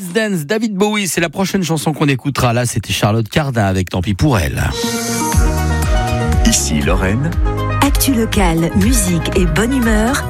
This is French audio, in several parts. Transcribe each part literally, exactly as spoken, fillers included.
Let's Dance, David Bowie, c'est la prochaine chanson qu'on écoutera. Là, c'était Charlotte Cardin avec Tant pis pour elle. Ici Lorraine. Actu locale, musique et bonne humeur.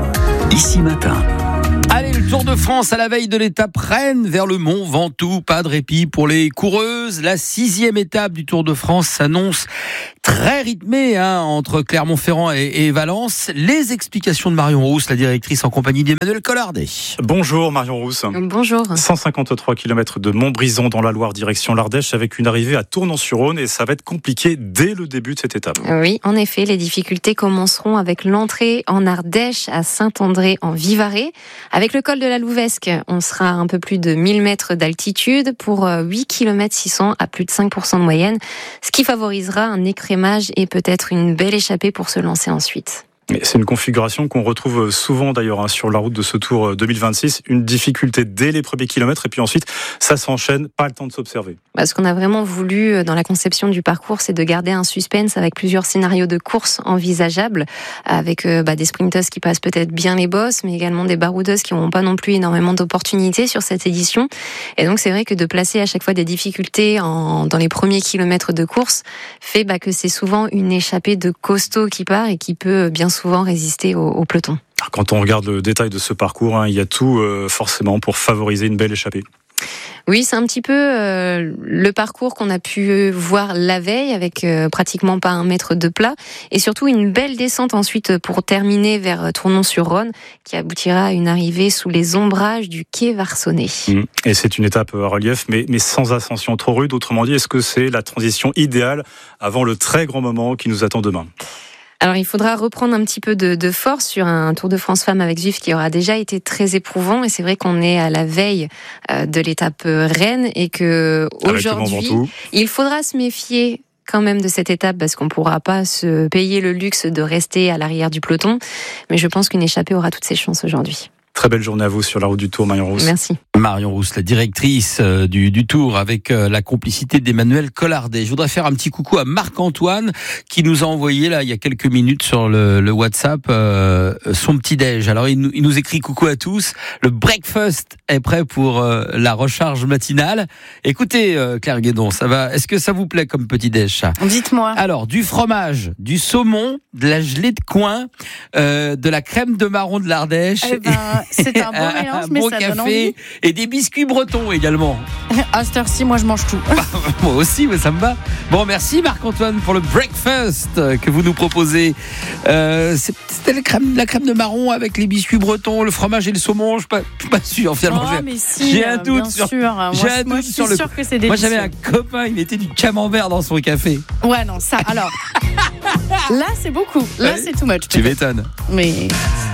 Ici Matin. Allez, le Tour de France à la veille de l'étape Rennes vers le Mont Ventoux. Pas de répit pour les coureuses. La sixième étape du Tour de France s'annonce très rythmée hein, entre Clermont-Ferrand et, et Valence. Les explications de Marion Rousse, la directrice en compagnie d'Emmanuel Collardet. Bonjour Marion Rousse. Bonjour. cent cinquante-trois kilomètres de Montbrison dans la Loire, direction l'Ardèche, avec une arrivée à Tournon-sur-Rhône et ça va être compliqué dès le début de cette étape. Oui, en effet, les difficultés commenceront avec l'entrée en Ardèche à Saint-André en Vivarais. Avec le col de la Louvesque, on sera à un peu plus de mille mètres d'altitude pour huit kilomètres six cents à plus de cinq pour cent de moyenne, ce qui favorisera un écrémage et peut-être une belle échappée pour se lancer ensuite. C'est une configuration qu'on retrouve souvent d'ailleurs hein, sur la route de ce Tour deux mille vingt-six. Une difficulté dès les premiers kilomètres et puis ensuite ça s'enchaîne, pas le temps de s'observer. Bah, ce qu'on a vraiment voulu dans la conception du parcours, c'est de garder un suspense avec plusieurs scénarios de course envisageables, avec euh, bah, des sprinteuses qui passent peut-être bien les bosses, mais également des baroudeuses qui n'auront pas non plus énormément d'opportunités sur cette édition. Et donc c'est vrai que de placer à chaque fois des difficultés en, dans les premiers kilomètres de course fait bah, que c'est souvent une échappée de costaud qui part et qui peut bien souvent résister au, au peloton. Quand on regarde le détail de ce parcours, hein, il y a tout euh, forcément pour favoriser une belle échappée. Oui, c'est un petit peu euh, le parcours qu'on a pu voir la veille avec euh, pratiquement pas un mètre de plat et surtout une belle descente ensuite pour terminer vers Tournon-sur-Rhône qui aboutira à une arrivée sous les ombrages du quai Varsonnet. Mmh. Et c'est une étape à relief mais, mais sans ascension trop rude. Autrement dit, est-ce que c'est la transition idéale avant le très grand moment qui nous attend demain ? Alors, il faudra reprendre un petit peu de, de force sur un Tour de France Femmes avec Zwift qui aura déjà été très éprouvant. Et c'est vrai qu'on est à la veille euh, de l'étape Rennes et que aujourd'hui, il faudra se méfier quand même de cette étape parce qu'on ne pourra pas se payer le luxe de rester à l'arrière du peloton. Mais je pense qu'une échappée aura toutes ses chances aujourd'hui. Très belle journée à vous sur la route du Tour, Marion Rousse. Merci. Marion Rousse, la directrice du, du Tour, avec la complicité d'Emmanuel Collardet. Je voudrais faire un petit coucou à Marc-Antoine qui nous a envoyé là il y a quelques minutes sur le, le WhatsApp euh, son petit déj. Alors il nous, il nous écrit coucou à tous. Le breakfast est prêt pour euh, la recharge matinale. Écoutez euh, Claire Guédon, ça va. Est-ce que ça vous plaît comme petit déj ça ? Dites-moi. Alors du fromage, du saumon, de la gelée de coin, euh, de la crème de marron de l'Ardèche. Eh ben, c'est un bon mélange, un mais bon ça café donne envie. Et des biscuits bretons également. À cette heure-ci, moi je mange tout. Moi aussi, mais ça me va. Bon, merci Marc-Antoine pour le breakfast que vous nous proposez. Euh, c'était la crème, la crème de marron avec les biscuits bretons, le fromage et le saumon. Je ne suis pas sûr finalement. Oh, j'ai, mais si, j'ai un doute bien sur. sûr. Moi, j'ai un moi, doute je suis sur le. sûre que c'est délicieux. Moi, j'avais un copain, il mettait du camembert dans son café. Ouais, non, ça. Alors, là, c'est beaucoup. Là, Ouais. c'est too much. Tu m'étonnes. Mais.